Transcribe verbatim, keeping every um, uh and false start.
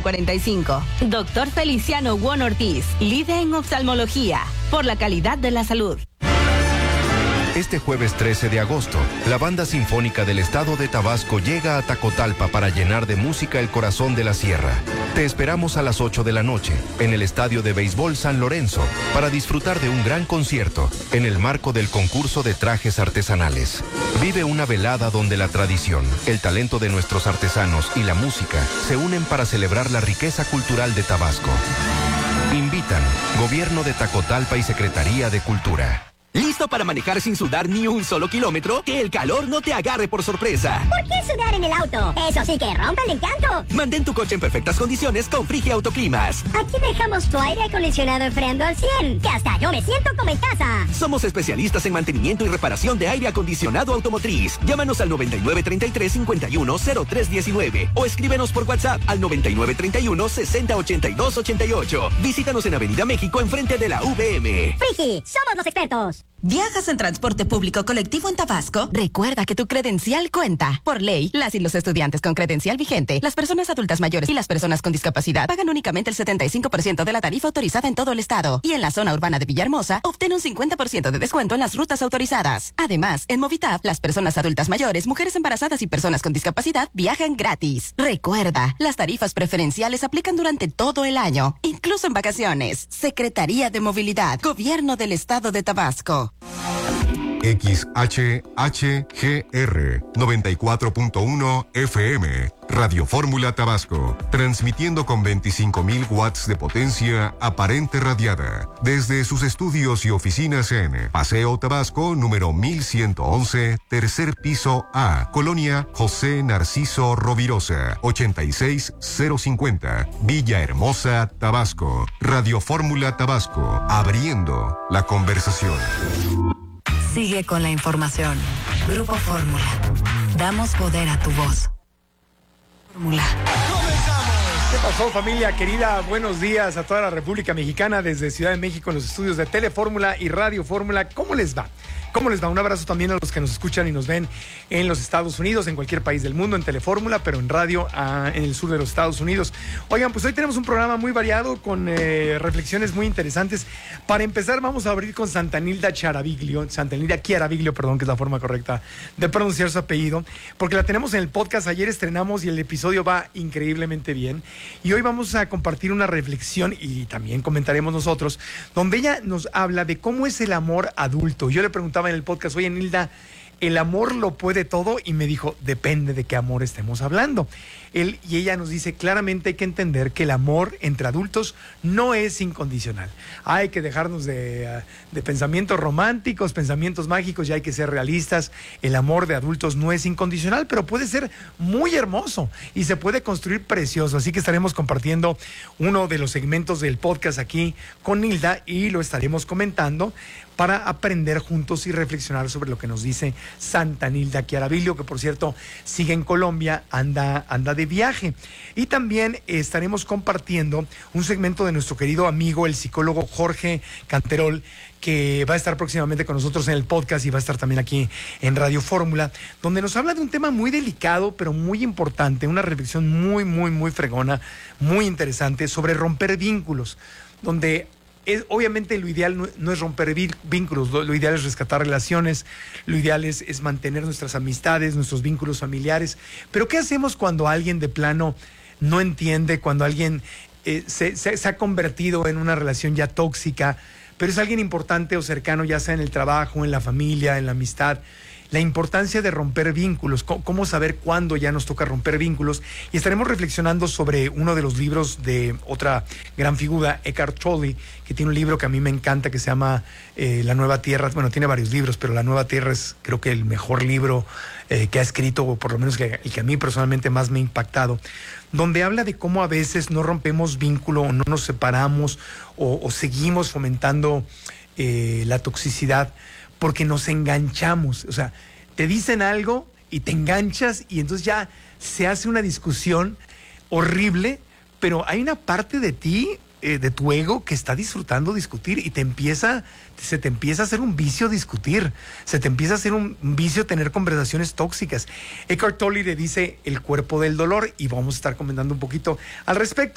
cuarenta y cinco. Doctor Feliciano Won Ortiz, líder en oftalmología, por la calidad de la salud. Este jueves trece de agosto, la Banda Sinfónica del Estado de Tabasco llega a Tacotalpa para llenar de música el corazón de la sierra. Te esperamos a las ocho de la noche, en el Estadio de Béisbol San Lorenzo, para disfrutar de un gran concierto, en el marco del concurso de trajes artesanales. Vive una velada donde la tradición, el talento de nuestros artesanos y la música se unen para celebrar la riqueza cultural de Tabasco. Invitan Gobierno de Tacotalpa y Secretaría de Cultura. ¿Listo para manejar sin sudar ni un solo kilómetro? Que el calor no te agarre por sorpresa. ¿Por qué sudar en el auto? Eso sí que rompe el encanto. Mantén tu coche en perfectas condiciones con Frigia Autoclimas. Aquí dejamos tu aire acondicionado enfriando al cien, que hasta yo me siento como en casa. Somos especialistas en mantenimiento y reparación de aire acondicionado automotriz. Llámanos al noventa y nueve treinta y tres cincuenta y uno cero tres diecinueve o escríbenos por WhatsApp al noventa y nueve treinta y uno sesenta ochenta y dos ochenta y ocho. Visítanos en Avenida México enfrente de la V M. Frigi, somos los expertos. ¿Viajas en transporte público colectivo en Tabasco? Recuerda que tu credencial cuenta. Por ley, las y los estudiantes con credencial vigente, las personas adultas mayores y las personas con discapacidad pagan únicamente el setenta y cinco por ciento de la tarifa autorizada en todo el estado. Y en la zona urbana de Villahermosa, obtén un cincuenta por ciento de descuento en las rutas autorizadas. Además, en Movitap, las personas adultas mayores, mujeres embarazadas y personas con discapacidad viajan gratis. Recuerda, las tarifas preferenciales aplican durante todo el año, incluso en vacaciones. Secretaría de Movilidad, Gobierno del Estado de Tabasco. X H H G R noventa y cuatro punto uno F M, Radio Fórmula Tabasco, transmitiendo con veinticinco mil watts de potencia aparente radiada, desde sus estudios y oficinas en Paseo Tabasco, número mil ciento once, tercer piso A, Colonia José Narciso Rovirosa, ochenta y seis cero cincuenta, Villahermosa, Tabasco. Radio Fórmula Tabasco, abriendo la conversación. Sigue con la información. Grupo Fórmula. Damos poder a tu voz. Fórmula. ¿Qué pasó, familia querida? Buenos días a toda la República Mexicana desde Ciudad de México en los estudios de Telefórmula y Radio Fórmula. ¿Cómo les va? ¿Cómo les va? Un abrazo también a los que nos escuchan y nos ven en los Estados Unidos, en cualquier país del mundo, en Telefórmula, pero en radio ah, en el sur de los Estados Unidos. Oigan, pues hoy tenemos un programa muy variado con eh, reflexiones muy interesantes. Para empezar, vamos a abrir con Santanilda Chiaraviglio, Santanilda Chiaraviglio, perdón, que es la forma correcta de pronunciar su apellido, porque la tenemos en el podcast. Ayer estrenamos y el episodio va increíblemente bien. Y hoy vamos a compartir una reflexión y también comentaremos nosotros, donde ella nos habla de cómo es el amor adulto. Yo le preguntaba en el podcast, oye, Nilda, ¿el amor lo puede todo? Y me dijo, depende de qué amor estemos hablando. Él y ella nos dice, claramente hay que entender que el amor entre adultos no es incondicional. Hay que dejarnos de, de pensamientos románticos, pensamientos mágicos, y hay que ser realistas. El amor de adultos no es incondicional, pero puede ser muy hermoso y se puede construir precioso. Así que estaremos compartiendo uno de los segmentos del podcast aquí con Nilda y lo estaremos comentando para aprender juntos y reflexionar sobre lo que nos dice Santanilda Chiaraviglio, que por cierto sigue en Colombia, anda, anda de viaje. Y también estaremos compartiendo un segmento de nuestro querido amigo, el psicólogo Jorge Canterol, que va a estar próximamente con nosotros en el podcast y va a estar también aquí en Radio Fórmula, donde nos habla de un tema muy delicado, pero muy importante, una reflexión muy, muy, muy fregona, muy interesante sobre romper vínculos, donde Es, obviamente lo ideal no, no es romper vínculos, lo, lo ideal es rescatar relaciones, lo ideal es, es mantener nuestras amistades, nuestros vínculos familiares. Pero ¿qué hacemos cuando alguien de plano no entiende, cuando alguien eh, se, se, se ha convertido en una relación ya tóxica, pero es alguien importante o cercano, ya sea en el trabajo, en la familia, en la amistad? La importancia de romper vínculos, cómo saber cuándo ya nos toca romper vínculos. Y estaremos reflexionando sobre uno de los libros de otra gran figura, Eckhart Tolle, que tiene un libro que a mí me encanta, que se llama eh, La Nueva Tierra. Bueno, tiene varios libros, pero La Nueva Tierra es, creo que, el mejor libro eh, que ha escrito, o por lo menos que, el que a mí personalmente más me ha impactado, donde habla de cómo a veces no rompemos vínculo, o no nos separamos, o, o seguimos fomentando eh, la toxicidad, porque nos enganchamos. O sea, te dicen algo y te enganchas y entonces ya se hace una discusión horrible, pero hay una parte de ti, eh, de tu ego, que está disfrutando discutir y te empieza, se te empieza a hacer un vicio discutir, se te empieza a hacer un, un vicio tener conversaciones tóxicas. Eckhart Tolle le dice el cuerpo del dolor y vamos a estar comentando un poquito al respecto.